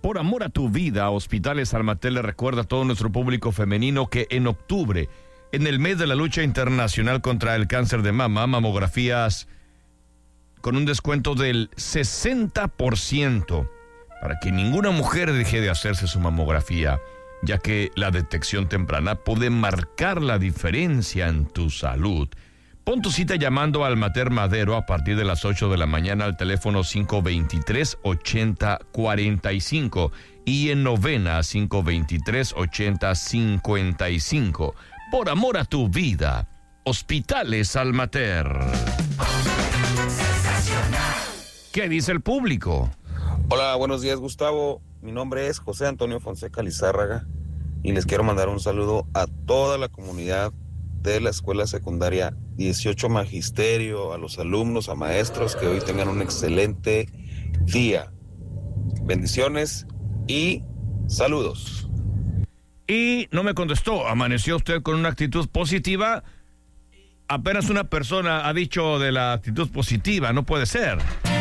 Por amor a tu vida, Hospitales Almater le recuerda a todo nuestro público femenino que en octubre, en el mes de la lucha internacional contra el cáncer de mama, mamografías con un descuento del 60% para que ninguna mujer deje de hacerse su mamografía, ya que la detección temprana puede marcar la diferencia en tu salud. Pon tu cita llamando a Almater Madero a partir de las 8 de la mañana al teléfono 523-8045 y en Novena 523-8055. Por amor a tu vida, Hospitales Almater. ¿Qué dice el público? Hola, buenos días, Gustavo. Mi nombre es José Antonio Fonseca Lizárraga y les quiero mandar un saludo a toda la comunidad de la escuela secundaria 18 Magisterio, a los alumnos, a maestros, que hoy tengan un excelente día. Bendiciones y saludos. Y no me contestó. ¿Amaneció usted con una actitud positiva? Apenas una persona ha dicho de la actitud positiva, no puede ser.